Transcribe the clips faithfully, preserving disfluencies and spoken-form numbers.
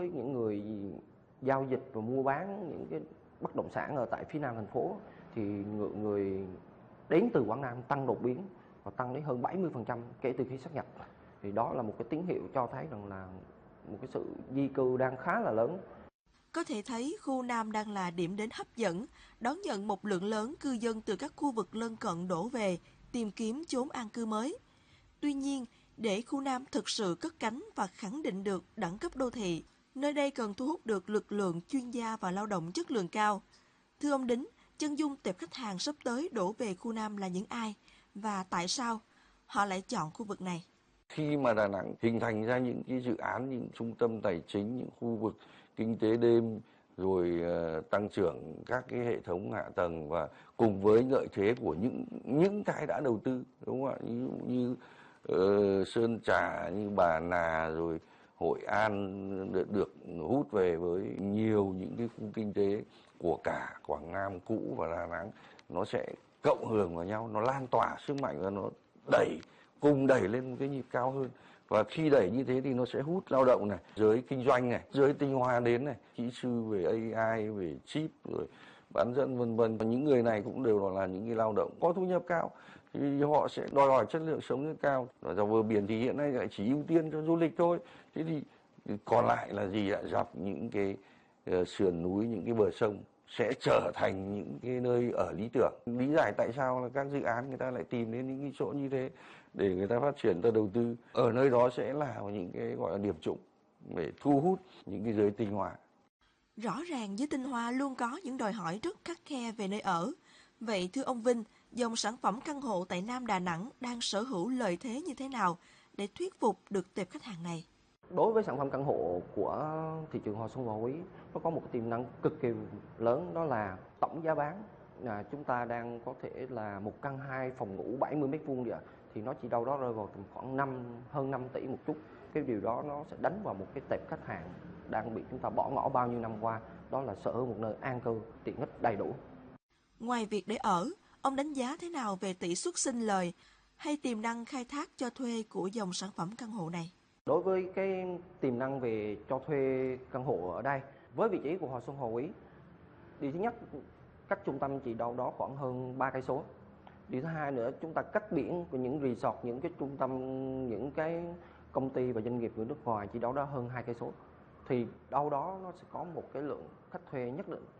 với những người giao dịch và mua bán những cái bất động sản ở tại phía nam thành phố thì người, người đến từ Quảng Nam tăng đột biến và tăng đến hơn bảy mươi phần trăm kể từ khi sát nhập. Thì đó là một cái tín hiệu cho thấy rằng là một cái sự di cư đang khá là lớn. Có thể thấy khu Nam đang là điểm đến hấp dẫn, đón nhận một lượng lớn cư dân từ các khu vực lân cận đổ về, tìm kiếm chốn an cư mới. Tuy nhiên, để khu Nam thực sự cất cánh và khẳng định được đẳng cấp đô thị, nơi đây cần thu hút được lực lượng chuyên gia và lao động chất lượng cao. Thưa ông Đính, chân dung tệp khách hàng sắp tới đổ về khu Nam là những ai và tại sao họ lại chọn khu vực này? Khi mà Đà Nẵng hình thành ra những cái dự án, những trung tâm tài chính, những khu vực kinh tế đêm, rồi uh, tăng trưởng các cái hệ thống hạ tầng và cùng với lợi thế của những những cái đã đầu tư, đúng không ạ? Ví dụ như uh, Sơn Trà, như Bà Nà, rồi Hội An được, được hút về với nhiều những cái khu kinh tế của cả Quảng Nam cũ và Đà Nẵng, nó sẽ cộng hưởng vào nhau, nó lan tỏa sức mạnh và nó đẩy cùng đẩy lên một cái nhịp cao hơn. Và khi đẩy như thế thì nó sẽ hút lao động này, giới kinh doanh này, giới tinh hoa đến này, kỹ sư về a i, về chip, rồi bán dẫn vân vân. Và những người này cũng đều là những cái lao động có thu nhập cao, thì họ sẽ đòi hỏi chất lượng sống rất cao. Và dọc bờ biển thì hiện nay lại chỉ ưu tiên cho du lịch thôi. Thế thì còn lại là gì ạ? Dọc những cái uh, sườn núi, những cái bờ sông sẽ trở thành những cái nơi ở lý tưởng. Lý giải tại sao là các dự án người ta lại tìm đến những cái chỗ như thế để người ta phát triển, ta đầu tư. Ở nơi đó sẽ là những cái gọi là điểm trũng để thu hút những cái giới tinh hoa. Rõ ràng giới tinh hoa luôn có những đòi hỏi rất khắt khe về nơi ở. Vậy thưa ông Vinh, dòng sản phẩm căn hộ tại Nam Đà Nẵng đang sở hữu lợi thế như thế nào để thuyết phục được tệp khách hàng này? Đối với sản phẩm căn hộ của thị trường Hòa Xuân Hòa Quý, nó có một cái tiềm năng cực kỳ lớn, đó là tổng giá bán. À, chúng ta đang có thể là một căn hai phòng ngủ bảy mươi mét vuông vậy, thì nó chỉ đâu đó rơi vào tầm khoảng năm hơn năm tỷ một chút. Cái điều đó nó sẽ đánh vào một cái tệp khách hàng đang bị chúng ta bỏ ngỏ bao nhiêu năm qua, đó là sở hữu một nơi an cư, tiện ích đầy đủ. Ngoài việc để ở, ông đánh giá thế nào về tỷ suất sinh lời hay tiềm năng khai thác cho thuê của dòng sản phẩm căn hộ này? Đối với cái tiềm năng về cho thuê căn hộ ở đây, với vị trí của Hòa Xuân Hòa Quý, điều thứ nhất, cách trung tâm chỉ đâu đó khoảng hơn ba cây số. Điều thứ hai nữa, chúng ta cách biển của những resort, những cái trung tâm, những cái công ty và doanh nghiệp người nước ngoài chỉ đâu đó hơn hai cây số. Thì đâu đó nó sẽ có một cái lượng khách thuê nhất định.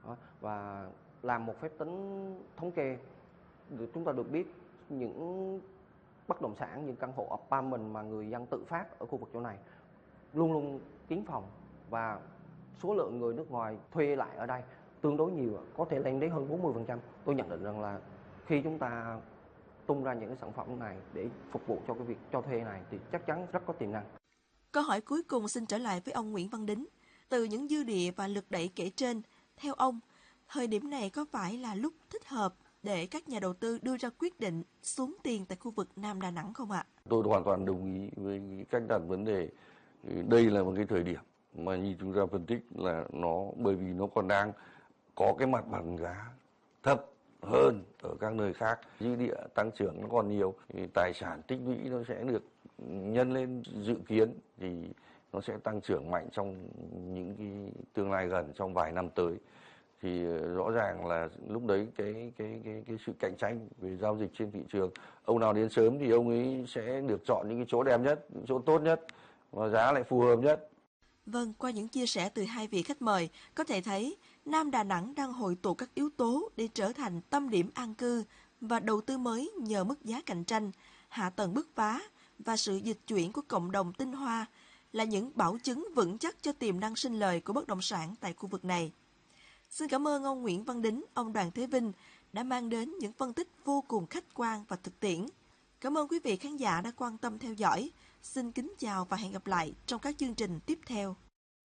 Và làm một phép tính thống kê, chúng ta được biết những bất động sản, những căn hộ apartment mà người dân tự phát ở khu vực chỗ này luôn luôn kín phòng, và số lượng người nước ngoài thuê lại ở đây tương đối nhiều, có thể lên đến hơn bốn mươi phần trăm. Tôi nhận định rằng là khi chúng ta tung ra những cái sản phẩm này để phục vụ cho cái việc cho thuê này thì chắc chắn rất có tiềm năng. Câu hỏi cuối cùng xin trở lại với ông Nguyễn Văn Đính. Từ những dư địa và lực đẩy kể trên, theo ông, thời điểm này có phải là lúc thích hợp để các nhà đầu tư đưa ra quyết định xuống tiền tại khu vực Nam Đà Nẵng không ạ? Tôi hoàn toàn đồng ý với cách đặt vấn đề. Đây là một cái thời điểm mà như chúng ta phân tích là nó, bởi vì nó còn đang có cái mặt bằng giá thấp hơn ở các nơi khác, dư địa tăng trưởng nó còn nhiều, thì tài sản tích lũy nó sẽ được nhân lên, dự kiến thì nó sẽ tăng trưởng mạnh trong những cái tương lai gần, trong vài năm tới. Thì rõ ràng là lúc đấy cái cái cái cái sự cạnh tranh về giao dịch trên thị trường, ông nào đến sớm thì ông ấy sẽ được chọn những cái chỗ đẹp nhất, những chỗ tốt nhất và giá lại phù hợp nhất. Vâng, qua những chia sẻ từ hai vị khách mời, có thể thấy Nam Đà Nẵng đang hội tụ các yếu tố để trở thành tâm điểm an cư và đầu tư mới nhờ mức giá cạnh tranh, hạ tầng bứt phá và sự dịch chuyển của cộng đồng tinh hoa là những bảo chứng vững chắc cho tiềm năng sinh lời của bất động sản tại khu vực này. Xin cảm ơn ông Nguyễn Văn Đính, ông Đoàn Thế Vinh đã mang đến những phân tích vô cùng khách quan và thực tiễn. Cảm ơn quý vị khán giả đã quan tâm theo dõi. Xin kính chào và hẹn gặp lại trong các chương trình tiếp theo.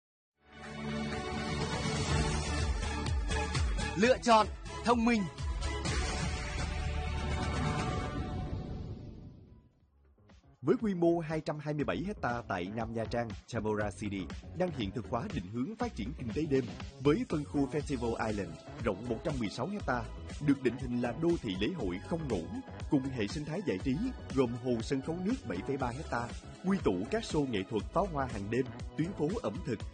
Lựa chọn thông minh. Với quy mô hai trăm hai mươi bảy héc ta tại Nam Nha Trang, Chamora City đang hiện thực hóa định hướng phát triển kinh tế đêm với phân khu Festival Island rộng một trăm mười sáu héc ta, được định hình là đô thị lễ hội không ngủ, cùng hệ sinh thái giải trí gồm hồ sân khấu nước bảy phẩy ba héc ta, quy tụ các show nghệ thuật pháo hoa hàng đêm, tuyến phố ẩm thực,